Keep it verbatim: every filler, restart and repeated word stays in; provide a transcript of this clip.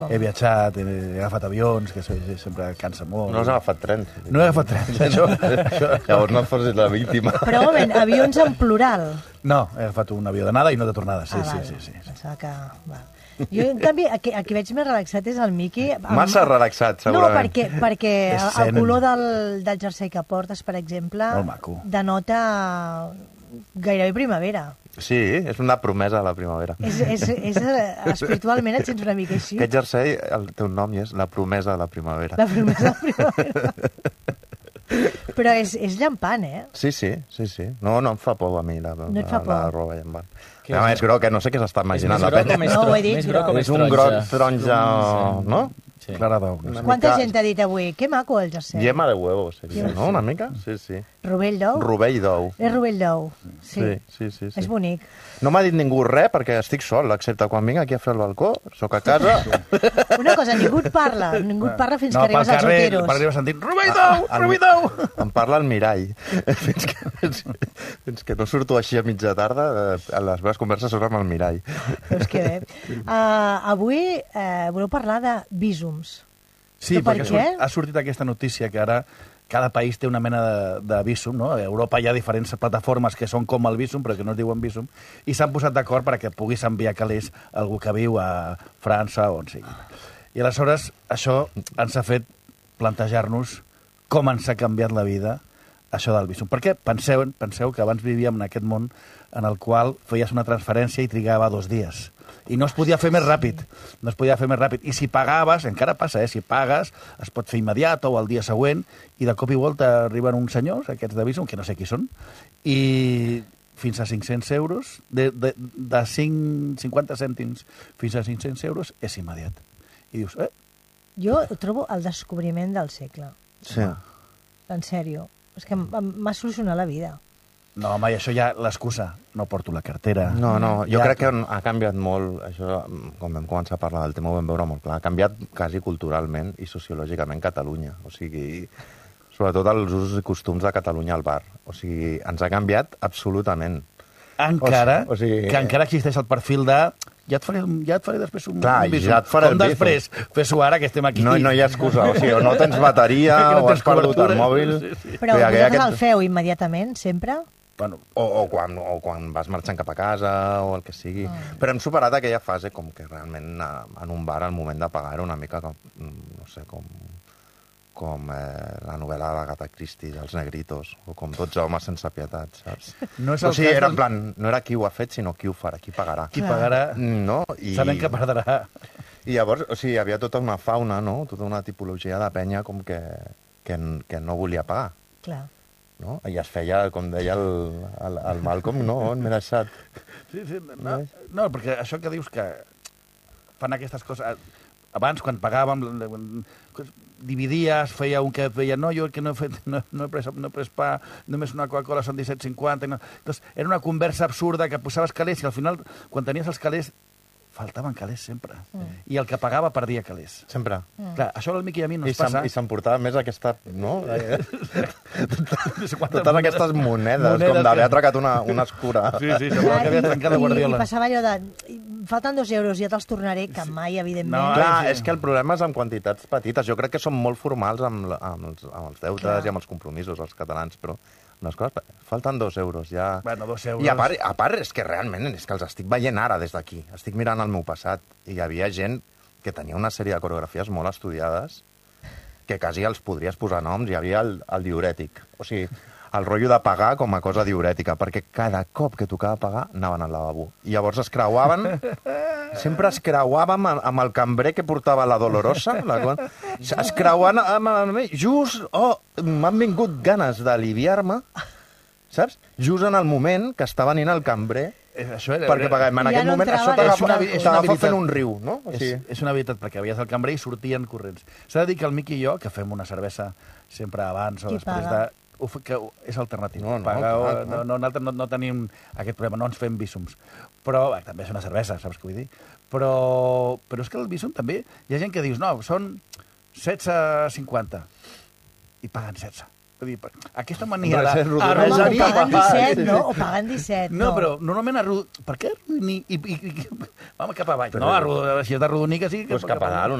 He viatjat, he agafat avions, que sempre cansa molt. No has agafat trens. No he agafat trens, això. això. Llavors no fos la víctima. Però, un moment, avions en plural. No, he agafat un avió d'anada i no de tornada, sí, ah, sí, vale. sí, sí, sí. Pensava que... Va. Jo, en canvi, a qui, a qui veig més relaxat és el Miqui. Amb... Massa relaxat, segurament. No, perquè, perquè el color del, del jersei que portes, per exemple, denota gairebé primavera. Sí, és una promesa de la primavera. És, és, és, espiritualment et sents una mica així. Aquest jersei, el teu nom és la promesa de la primavera. La promesa de la primavera. Però és, és llampant, eh? Sí, sí, sí, sí. No, no em fa por a mi la, no et fa la, por. la roba llampant. A més groc, eh? No sé què s'està imaginant. És més groc o més no, ho he dit, més groc o més és un groc taronja, no? Sí. Clara d'ou. Quanta gent t'ha dit avui? Que maco el jersei. Yema de huevo, seria, no? Una mica? Sí, sí. Rovell d'ou? Rovell d'ou. És rovell d'ou. Sí. Sí, sí, sí, sí. És bonic. No m'ha dit ningú res perquè estic sol, excepte quan vinc aquí a fer el balcó, sóc a casa... Una cosa, ningú et parla, ningú et parla fins no, que arribes als Oteros. No, per arribar sentint, rovell d'ou, rovell d'ou! Em parla el mirall. fins, que, fins, fins que no surto així a mitja tarda, a les meves converses són amb el mirall. Doncs que bé. Uh, avui uh, voleu parlar de vísums. Sí, per perquè què? ha sortit aquesta notícia que ara cada país té una mena de, de vísum, no? A Europa hi ha diferents plataformes que són com el vísum, però que no es diuen vísum, i s'han posat d'acord perquè puguis enviar calés a algú que viu a França o on sigui. I aleshores això ens ha fet plantejar-nos com ens ha canviat la vida això del vísum. Perquè penseu, penseu que abans vivíem en aquest món en el qual feies una transferència i trigava dos dies. I no es podia fer més ràpid. No es podia fer més ràpid. I si pagaves, encara passa, eh? Si pagues, es pot fer immediat o el dia següent, i de cop i volta arriben uns senyors, aquests de Visum, que no sé qui són, i fins a cinc-cents euros, de, de, de cinc, cinquanta cèntims fins a cinc-cents euros, és immediat. I dius, eh? Jo trobo el descobriment del segle. Sí. En sèrio. És que m'ha solucionat la vida. No, home, i això ja l'excusa. No porto la cartera. No, no, jo ja... crec que ha canviat molt, això, quan vam començar a parlar del tema ho vam veure molt clar, ha canviat quasi culturalment i sociològicament Catalunya. O sigui, sobretot els usos i costums de Catalunya al bar. O sigui, ens ha canviat absolutament. Encara, o sigui, que encara existeix el perfil de... Ja et faré, ja et faré després un, clar, un ja et faré com després, fes-ho ara, que estem aquí. No, no hi ha excusa, o sigui, o no tens bateria, no o has perdut el mòbil... Sí, sí. Però vosaltres aquest... el feu immediatament, sempre? Bueno, o, o, quan, o quan vas marxant cap a casa, o el que sigui. Mm. Però hem superat aquella fase com que realment en un bar el moment de pagar era una mica com, no sé, com, com eh, la novel·la de l'Agatha Christie, dels negritos, o com dotze homes sense pietat, saps? No és el o sigui, era del... en plan, no era qui ho ha fet, sinó qui ho farà, qui pagarà. Qui pagarà, no? I... sabent que perdrà. I llavors, o sigui, hi havia tota una fauna, no? Tota una tipologia de penya com que, que, que no volia pagar. Clar. No? I es feia, com deia el, el, el Malcolm, no? On m'he deixat? Sí, sí, no, no, perquè això que dius que fan aquestes coses... Abans, quan pagàvem, dividies, feia un que feia no, jo que no he, fet, no, no he, pres, no he pres pa, només una Coca-Cola són disset cinquanta. No. Entonces, era una conversa absurda que posaves calés i al final, quan tenies els calés, faltaven calés sempre. Mm. I el que pagava perdia calés. Sempre. Mm. Clar, això al Miqui i a mi no I ens passa. I s'emportava més aquesta... No? Totes aquestes monedes, monedes com d'haver que... atracat una, una escura. Sí, sí, semblava que havia trencat la Guardiola. I, I passava allò de... Falten dos euros, ja te'ls tornaré, que mai, evidentment. No, clar, és que el problema és amb quantitats petites. Jo crec que som molt formals amb, amb, els, amb els deutes clar. I amb els compromisos, els catalans, però... unes coses, falten dos euros, ja... Bueno, dos euros... I a part, a part, és que realment, és que els estic veient ara des d'aquí. Estic mirant el meu passat. I hi havia gent que tenia una sèrie de coreografies molt estudiades que quasi els podries posar noms. Hi havia el, el diurètic. O sigui, el rotllo de pagar com a cosa diurètica, perquè cada cop que tocava pagar anaven al lavabo. I llavors es creuaven... Sempre es creuàvem amb el cambrer que portava la Dolorosa. La... Es creuaven amb, amb mi. Just, oh, m'han vingut ganes d'aliviar-me, saps? Just en el moment que estava venint el cambrer, això era, perquè pagàvem. En ja aquest no moment això t'agafa fent un riu, no? O sigui... és, és una veritat, perquè veies el cambrer i sortien corrents. S'ha de dir que el Miqui i jo, que fem una cervesa sempre abans o qui després paga? de... que és alternatiu. No, no, Pagar, clar, no, no, nosaltres no, no tenim aquest problema, no ens fem vísums. Però, bé, també és una cervesa, saps què vull dir? Però, però és que el vísum també... Hi ha gent que dius, no, són setze cinquanta. I paguen setze. Dir, aquesta mania de... Arrodonir cap a baix. No, o pagant disset. No, però normalment arrodonir... Per què arrodonir i, i, i, home, cap a baix? No, arrodonir, si has d'arrodonir que sí... Pues cap a dalt,